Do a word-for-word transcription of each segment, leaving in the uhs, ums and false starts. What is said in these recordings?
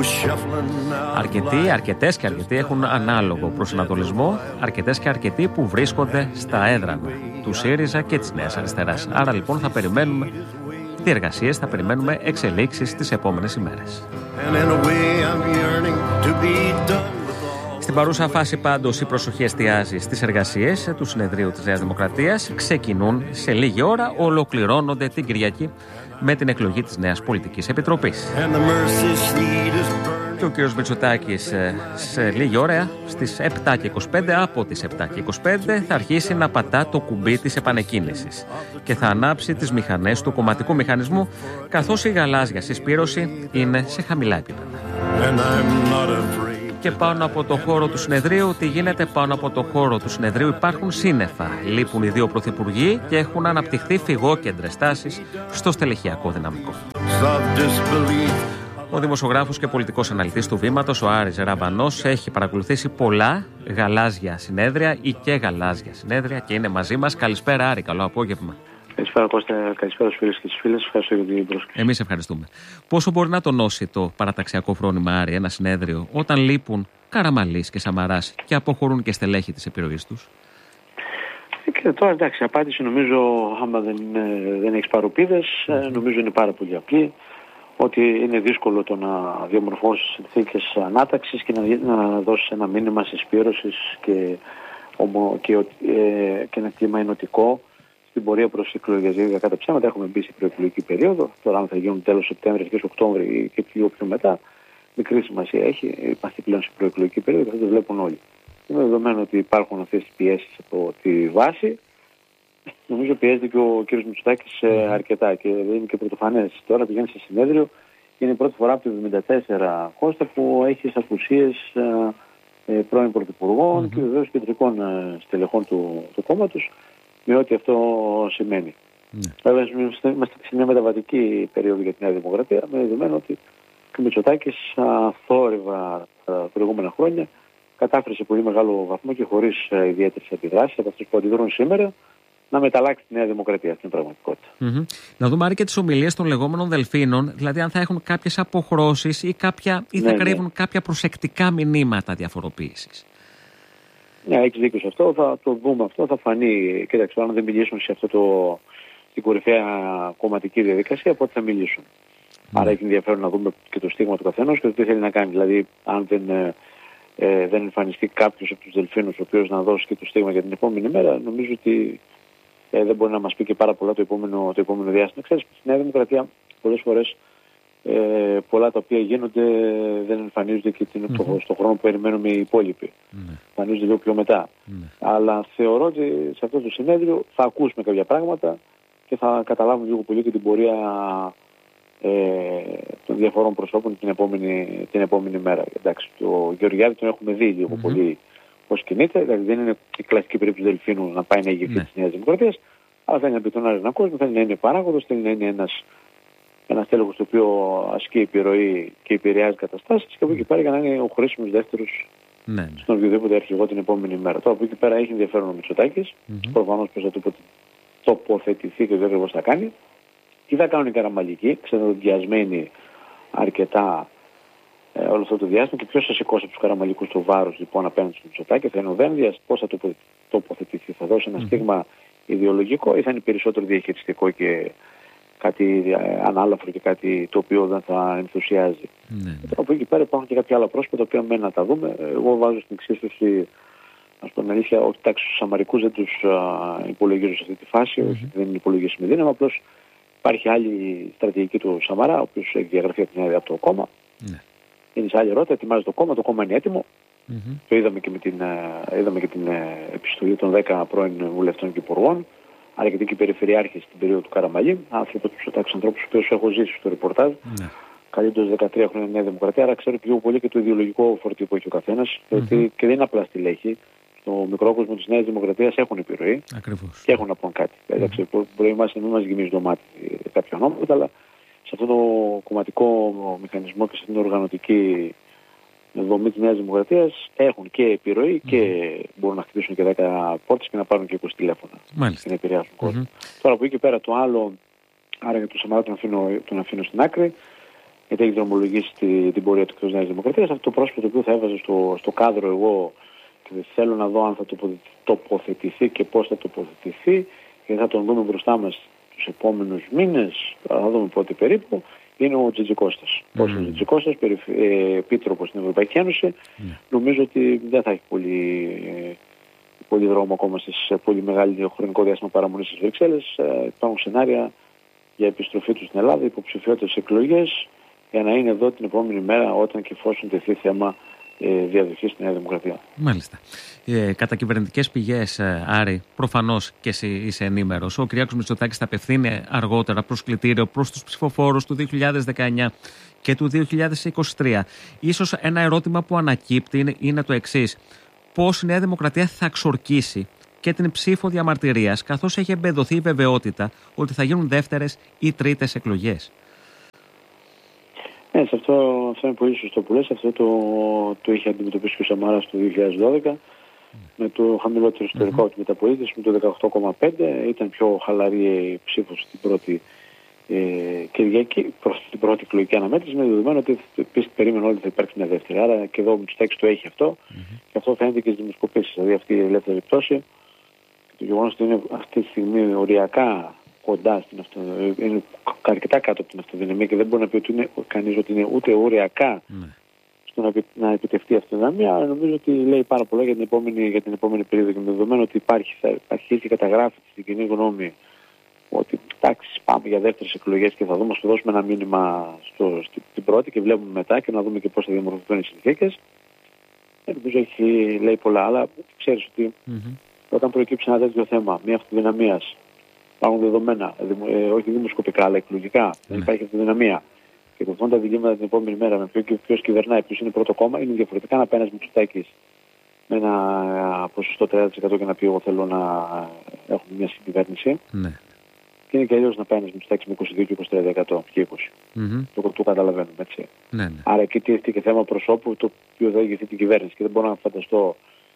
Αρκετοί, αρκετές και αρκετοί έχουν ανάλογο προσανατολισμό, αρκετές και αρκετοί που βρίσκονται στα έδρανα του ΣΥΡΙΖΑ και της Νέας Αριστεράς. Άρα λοιπόν θα περιμένουμε διεργασίες, θα περιμένουμε εξελίξεις τις επόμενες ημέρες. Στην παρούσα φάση πάντως η προσοχή εστιάζει στις εργασίες του συνεδρίου της Νέας Δημοκρατίας. Ξεκινούν σε λίγη ώρα, ολοκληρώνονται την Κυριακή με την εκλογή της νέας πολιτικής επιτροπής. Και ο κ. Μητσοτάκης σε λίγη ώρα, στις επτά και είκοσι πέντε, από τις επτά και είκοσι πέντε, θα αρχίσει να πατά το κουμπί της επανεκκίνησης και θα ανάψει τις μηχανές του κομματικού μηχανισμού, καθώς η γαλάζια συσπήρωση είναι σε χαμηλά επίπεδα. Και πάνω από το χώρο του συνεδρίου, τι γίνεται πάνω από το χώρο του συνεδρίου? Υπάρχουν σύννεφα. Λείπουν οι δύο πρωθυπουργοί και έχουν αναπτυχθεί φυγόκεντρες τάσεις στο στελεχειακό δυναμικό. Ο δημοσιογράφος και πολιτικός αναλυτής του Βήματος, ο Άρης Ραμπανός, έχει παρακολουθήσει πολλά γαλάζια συνέδρια ή και γαλάζια συνέδρια και είναι μαζί μας. Καλησπέρα, Άρη, καλό απόγευμα. Καλησπέρα, Κώστα. Καλησπέρα στους φίλους και τις φίλες. Ευχαριστώ για την πρόσκληση. Εμείς ευχαριστούμε. Πόσο μπορεί να τονώσει το παραταξιακό φρόνημα, Άρη, ένα συνέδριο, όταν λείπουν Καραμανλής και Σαμαράς και αποχωρούν και στελέχη της επιρροής τους? Και τώρα εντάξει, η απάντηση νομίζω, άμα δεν, δεν έχεις παροπίδες, mm. νομίζω είναι πάρα πολύ απλή. Ότι είναι δύσκολο το να διαμορφώσεις συνθήκες ανάταξης και να, να δώσεις ένα μήνυμα συσπήρωσης και, ομο, και, ε, και ένα κλίμα ενωτικό στην πορεία προς εκλογές. Δηλαδή, κατά ψέματα έχουμε μπει σε προεκλογική περίοδο. Τώρα, αν θα γίνουν τέλος Σεπτέμβρη, αρχές Οκτώβρη και λίγο πιο μετά, μικρή σημασία έχει. Υπάρχει πλέον σε προεκλογική περίοδο και αυτό το βλέπουν όλοι. Είναι δεδομένο ότι υπάρχουν αυτές τις πιέσεις από τη βάση. Νομίζω πιέζεται και ο κ. Μητσοτάκης αρκετά και δεν είναι και πρωτοφανές. Τώρα πηγαίνει σε συνέδριο και είναι η πρώτη φορά από το εβδομήντα τέσσερα, Κώστα, που έχει απουσίες ε, πρώην πρωθυπουργών mm-hmm. και βεβαίως κεντρικών ε, στελεχών του, του κόμματος, με ό,τι αυτό σημαίνει. Mm-hmm. Βέβαια, είμαστε σε μια μεταβατική περίοδο για τη Νέα Δημοκρατία, με δεδομένο ότι ο Μητσοτάκης θόρυβα τα προηγούμενα χρόνια κατάφερε σε πολύ μεγάλο βαθμό και χωρίς ε, ιδιαίτερες αντιδράσεις από αυτούς που αντιδρούν σήμερα να μεταλλάξει τη Νέα Δημοκρατία στην πραγματικότητα. Mm-hmm. Να δούμε, Άρη, και τις ομιλίες των λεγόμενων δελφίνων, δηλαδή αν θα έχουν κάποιες αποχρώσεις ή, κάποια, ή θα ναι, κρύβουν ναι. κάποια προσεκτικά μηνύματα διαφοροποίησης. Ναι, έχεις δίκιο σε αυτό, θα το δούμε αυτό, θα φανεί. Κοίταξε, αν δεν μιλήσουν σε αυτό το, την κορυφαία κομματική διαδικασία, πότε θα μιλήσουν. Mm. Άρα έχει ενδιαφέρον να δούμε και το στίγμα του καθενός και το τι θέλει να κάνει. Δηλαδή, αν δεν, ε, δεν εμφανιστεί κάποιος από τους δελφίνους ο οποίος να δώσει και το στίγμα για την επόμενη μέρα, νομίζω ότι Ε, δεν μπορεί να μας πει και πάρα πολλά το επόμενο, το επόμενο διάστημα. Ξέρεις, στη Νέα Δημοκρατία πολλές φορές ε, πολλά τα οποία γίνονται δεν εμφανίζονται και την, mm-hmm. το, στο χρόνο που περιμένουμε οι υπόλοιποι. Mm-hmm. Εμφανίζονται λίγο πιο μετά. Mm-hmm. Αλλά θεωρώ ότι σε αυτό το συνέδριο θα ακούσουμε κάποια πράγματα και θα καταλάβουμε λίγο πολύ και την πορεία ε, των διαφορών προσώπων την επόμενη, την επόμενη μέρα. Εντάξει, το Γεωργιάδη τον έχουμε δει λίγο mm-hmm. πολύ πώς κινείται, δηλαδή δεν είναι η κλασική περίπτωση του Δελφίνου να πάει να ηγηθεί ναι. της Νέας Δημοκρατίας, αλλά θέλει να πει τον ένα κόσμο, θέλει να είναι παράγοντος, θέλει να είναι ένας, ένας τέλεχος το οποίο ασκεί επιρροή και επηρεάζει καταστάσεις και από εκεί πέρα για να είναι ο χρήσιμος δεύτερος ναι. στον οποιοδήποτε αρχηγό την επόμενη μέρα. Τώρα από εκεί πέρα έχει ενδιαφέρον ο Μητσοτάκης, mm-hmm. προφανώς πώς θα το τοποθετηθεί και βέβαια πώς θα κάνει. Τι θα κάνουν οι Καραμανλικοί, ξενοδοχειασμένοι αρκετά Ε, όλο αυτό το διάστημα και ποιος θα σηκώσει από τους Καραμανλικούς το βάρος λοιπόν απέναντι στο Μητσοτάκη, θα είναι ο Δένδιας, πώς θα το τοποθετηθεί, θα δώσει ένα mm. στίγμα ιδεολογικό ή θα είναι περισσότερο διαχειριστικό και κάτι ε, ανάλαφρο και κάτι το οποίο δεν θα ενθουσιάζει. Mm. Από εκεί πέρα υπάρχουν και κάποια άλλα πρόσωπα τα οποία μένουν να τα δούμε. Εγώ βάζω στην εξίσωση, να σου πω την αλήθεια, ότι τάξη τους Σαμαρικούς δεν τους α, υπολογίζω σε αυτή τη φάση, mm-hmm. όχι δεν είναι υπολογίσιμη δύναμη, απλώς υπάρχει άλλη στρατηγική του Σαμαρά, ο οποίος έχει διαγραφεί από το κόμμα. Mm. Είναι σε άλλη ερώτηση, ετοιμάζει το κόμμα, το κόμμα είναι έτοιμο. Mm-hmm. Το είδαμε και με την, είδαμε και την επιστολή των δέκα πρώην βουλευτών και υπουργών, αλλά και την περιφερειάρχη στην περίοδο του Καραμανλή, άνθρωποι του Μητσοτάκη, ανθρώπους που έχω ζήσει στο ρεπορτάζ. Mm-hmm. Καλύπτω δεκατρία χρόνια Νέα Δημοκρατία, άρα ξέρω πιο πολύ και το ιδεολογικό φορτίο που έχει ο καθένας. Mm-hmm. Και δεν είναι απλά στελέχη. Στο μικρό κόσμο της Νέας Δημοκρατίας έχουν επιρροή. Ακριβώς. Και έχουν να πούν κάτι. Mm-hmm. Εντάξει, μπορεί να μην μας γεμίζει το μάτι κάποια ονόματα, αλλά σε αυτό το κομματικό μηχανισμό και σε αυτήν την οργανωτική δομή της Νέας Δημοκρατίας έχουν και επιρροή mm-hmm. και μπορούν να χτυπήσουν και δέκα πόρτες και να πάρουν και είκοσι τηλέφωνα. Μάλιστα. Και να επηρεάσουν κόσμο. Mm-hmm. Τώρα από εκεί και πέρα το άλλο, άρα για το Σαμαρά τον αφήνω, τον αφήνω στην άκρη. γιατί έχει δρομολογήσει τη, την πορεία του εκτός Νέας Δημοκρατίας. Αυτό το πρόσωπο το οποίο θα έβαζε στο, στο κάδρο εγώ και θέλω να δω αν θα τοποθετηθεί και πώς θα τοποθετηθεί, γιατί θα τον δούμε μπροστά μας τους επόμενους μήνες, θα δούμε πότε περίπου, είναι ο Τζιτζικώστας. Mm. Ως ο Τζιτζικώστας, επίτροπος στην Ευρωπαϊκή Ένωση, mm. νομίζω ότι δεν θα έχει πολύ, πολύ δρόμο ακόμα σε πολύ μεγάλο χρονικό διάστημα παραμονής στις Βρυξέλλες. Υπάρχουν σενάρια για επιστροφή του στην Ελλάδα, υποψηφιότητες εκλογές, για να είναι εδώ την επόμενη μέρα όταν και εφόσον τεθεί θέμα ε, διαδοχή στη Νέα Δημοκρατία. Μάλιστα. Ε, κατά κυβερνητικές πηγές, ε, Άρη, προφανώς και εσύ είσαι ενήμερος, ο Κυριάκος Μητσοτάκης θα απευθύνει αργότερα προσκλητήριο προς τους ψηφοφόρους του δύο χιλιάδες δεκαεννιά και του δύο χιλιάδες είκοσι τρία. Ίσως ένα ερώτημα που ανακύπτει είναι, είναι το εξής. Πώς η Νέα Δημοκρατία θα ξορκίσει και την ψήφο διαμαρτυρίας, καθώς έχει εμπεδοθεί η βεβαιότητα ότι θα γίνουν δεύτερες ή τρίτες εκλογές? Ναι, σε αυτό, αυτό είναι πολύ σωστό που λες. Αυτό το, το είχε αντιμετωπίσει και ο Σαμάρας το δύο χιλιάδες δώδεκα mm. με το χαμηλότερο ιστορικό mm-hmm. του μεταπολίτευση, με το δεκαοκτώ κόμμα πέντε. Ήταν πιο χαλαρή η ψήφος στην πρώτη ε, Κυριακή, προς την πρώτη εκλογική αναμέτρηση, με δεδομένο ότι επίσης περίμενε όλοι ότι θα υπάρξει μια δεύτερη. Άρα και εδώ ο Μητσοτάκης το έχει αυτό mm-hmm. και αυτό φαίνεται και στις δημοσκοπήσεις. Δηλαδή αυτή η ελεύθερη πτώση και το γεγονός ότι είναι αυτή τη στιγμή οριακά κοντά στην αυτοδυναμία, είναι αρκετά κάτω από την αυτοδυναμία και δεν μπορεί να πει ότι είναι κανείς ότι είναι ούτε οριακά ναι. στο να, να επιτευχθεί η αυτοδυναμία, αλλά νομίζω ότι λέει πάρα πολλά για την επόμενη, για την επόμενη περίοδο και με δεδομένο ότι υπάρχει, θα αρχίσει και καταγράφεται στην κοινή γνώμη ότι εντάξει, πάμε για δεύτερες εκλογές και θα δούμε, θα δώσουμε ένα μήνυμα στο, στην πρώτη και βλέπουμε μετά και να δούμε και πώς θα διαμορφωθούν οι συνθήκες. Ε, νομίζω έχει λέει πολλά, αλλά ξέρεις ότι mm-hmm. όταν προκύψει ένα τέτοιο θέμα, μια αυτοδυναμίας, υπάρχουν δεδομένα, ε, όχι δημοσκοπικά, αλλά εκλογικά. Mm. Δεν υπάρχει αυτοδυναμία. Και το τα διλήμματα την επόμενη μέρα με ποιο, ποιος κυβερνάει, ποιος είναι πρώτο κόμμα, είναι διαφορετικά να πάει ένας Μητσοτάκης με ένα ποσοστό τριάντα τοις εκατό και να πει: εγώ θέλω να έχουμε μια συγκυβέρνηση. Mm. Και είναι και αλλιώς να πάει ένας Μητσοτάκης με είκοσι δύο και είκοσι τρία τοις εκατό και είκοσι τοις εκατό. Mm-hmm. Το, το καταλαβαίνουμε, έτσι. Mm. Άρα εκεί τίθεται και θέμα προσώπου το οποίο θα ηγηθεί την κυβέρνηση. Και δεν μπορώ να φανταστώ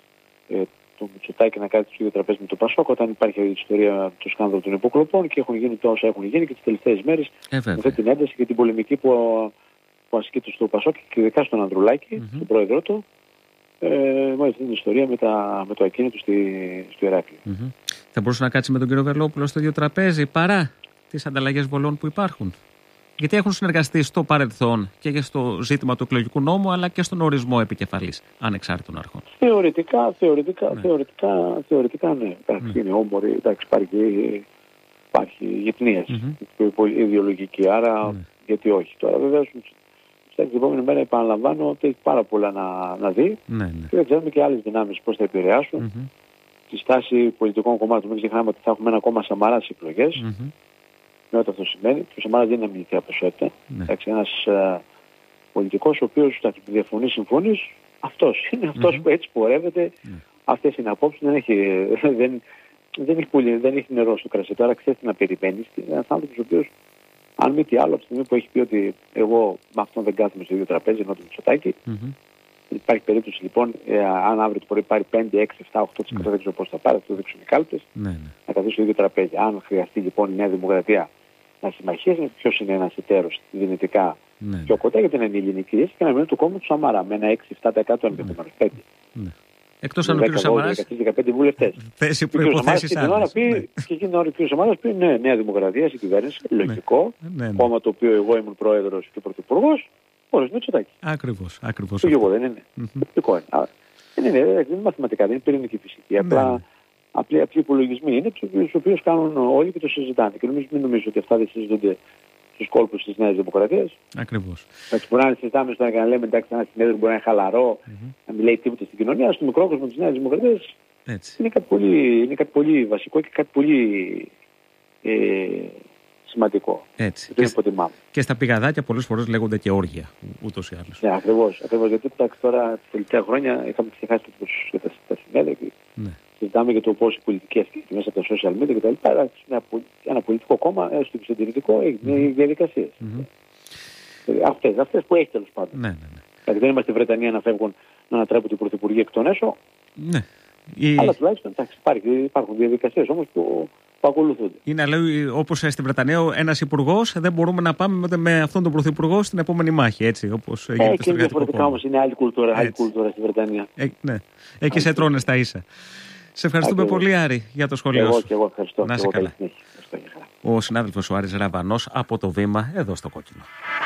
ε, το Μητσοτάκη να κάθεται στο ίδιο τραπέζι με το Πασόκ όταν υπάρχει η ιστορία του σκάνδαλου των υποκλοπών και έχουν γίνει τόσα έχουν γίνει και τις τελευταίες μέρες ε, με αυτή την ένταση και την πολεμική που, που ασκείται στο Πασόκ και ειδικά στον Ανδρουλάκη, mm-hmm. τον πρόεδρό του, ε, με αυτή την ιστορία με, τα, με το ακίνητο στη, στο Ηράκλειο. Mm-hmm. Θα μπορούσε να κάτσει με τον κύριο Βελόπουλο στο ίδιο τραπέζι παρά τις ανταλλαγές βολών που υπάρχουν? Γιατί έχουν συνεργαστεί στο παρελθόν και στο ζήτημα του εκλογικού νόμου, αλλά και στον ορισμό επικεφαλής ανεξάρτητων αρχών. Θεωρητικά, θεωρητικά, ναι. θεωρητικά, θεωρητικά ναι. Εντάξει, ναι. Είναι όμορφη, εντάξει, υπάρχει, υπάρχει γυπνίαση, mm-hmm. ιδεολογική, άρα ναι. γιατί όχι. Τώρα βεβαίως, στην επόμενη μέρα επαναλαμβάνω ότι έχει πάρα πολλά να, να δει ναι, ναι. και δεν ξέρουμε και άλλες δυνάμεις πώς θα επηρεάσουν mm-hmm. τη στάση πολιτικών κομμάτων. Μην ξεχνάμε ότι θα έχουμε ένα κόμμα Σαμαρά στις εκλογές. Mm-hmm. Με ό,τι αυτό σημαίνει, και ο Σαμάρας δεν είναι αμυντική αποσότητα. Ναι. Ένας uh, πολιτικός ο οποίος θα διαφωνεί, συμφωνεί, αυτός είναι αυτός mm-hmm. που έτσι πορεύεται. Mm. Αυτές είναι απόψεις, δεν έχει, δεν, δεν, έχει πολύ, δεν έχει νερό στο κρασί. Τώρα ξέρεις τι να περιμένεις. Είναι ένας άνθρωπος ο οποίος, αν μη τι άλλο, από τη στιγμή που έχει πει ότι εγώ με αυτόν δεν κάθομαι στο ίδιο τραπέζι, ενώ το Μητσοτάκη, mm-hmm. υπάρχει περίπτωση λοιπόν, ε, αν αύριο το πρωί πάρει πέντε, έξι, επτά, οκτώ τοις εκατό, mm. δεν ξέρω πώς θα πάρει, αυτό το δείξουν οι κάλπες, mm. να καθίσει στο ίδιο τραπέζι. Αν χρειαστεί λοιπόν η Νέα Δημοκρατία να συμμαχίσει, ποιος είναι ένας εταίρος δυνητικά mm. πιο κοντά, γιατί είναι η ελληνική λύση και να μείνει το κόμμα του Σαμάρα με ένα έξι επτά τοις εκατό ενδεχομένως. πέντε. Mm. Εκτός αν ο κ. Σαμάρας δεκαπέντε βουλευτές. Θέσει προϋποθέσεις άλλες. Και εκείνη την ώρα ο κ. Σαμάρας πει ναι, Νέα Δημοκρατία, η κυβέρνηση, λογικό, κόμμα το οποίο εγώ ήμουν πρόεδρος και πρωθυπουργός. Όλος Μητσοτάκη. Ακριβώς, ακριβώς. Το γεγονό δεν είναι. Λογικό είναι. Δεν είναι, δεν είναι μαθηματικά, δεν είναι πυρηνική φυσική. Απλά απλοί, απλοί υπολογισμοί είναι τους οποίους κάνουν όλοι και το συζητάνε. Και νομίζω, μην νομίζω ότι αυτά δεν συζητούνται στους κόλπους της Νέας Δημοκρατίας. Ακριβώς. Εντάξει, μπορεί να συζητάμε στο να λέμε εντάξει, ένα συνέδριο μπορεί να είναι χαλαρό, mm-hmm. να μην λέει τίποτα στην κοινωνία. Στο μικρό κόσμο της Νέας Δημοκρατίας είναι κάτι πολύ, είναι κάτι πολύ βασικό και κάτι πολύ ε, σημαντικό. Έτσι. Και, σ... και στα πηγαδάκια πολλές φορές λέγονται και όργια, ούτως ή άλλως. Ναι, ακριβώς. ακριβώς γιατί εντάξει, τώρα τα τελευταία χρόνια είχαμε ξεχάσει και τα συνέδρια και ναι. συζητάμε για το πώς η πολιτική ασκείται μέσα από τα social media κτλ. Άρα ένα, ένα πολιτικό κόμμα, έστω και συντηρητικό, έχει mm-hmm. διαδικασίες. Mm-hmm. Αυτές, αυτές που έχει τέλος πάντων. Ναι, ναι, ναι. Δηλαδή δεν είμαστε Βρετανία να φεύγουν να ανατρέπουν την πρωθυπουργία εκ των έσω. Ναι. Η... Αλλά τουλάχιστον εντάξει, υπάρχει, υπάρχουν διαδικασίες όμως που που ακολουθούνται. Είναι, λέει, όπως στην Βρετανία, ένας υπουργός, δεν μπορούμε να πάμε με, με αυτόν τον πρωθυπουργό στην επόμενη μάχη. Έτσι, όπως γίνεται ε, στο εργατικό διαφορετικά κόμμα. όμως, είναι άλλη κουλτούρα, άλλη κουλτούρα στη Βρετανία. Ε, ναι, εκεί σε τρώνε στα ίσα. Σε ευχαριστούμε Ακριβώς. πολύ, Άρη, για το σχόλιο εγώ, σου. Και εγώ ευχαριστώ. Να είσαι καλά. Ο συνάδελφος ο Άρης Ραβανός από το Βήμα, εδώ στο Κόκκινο.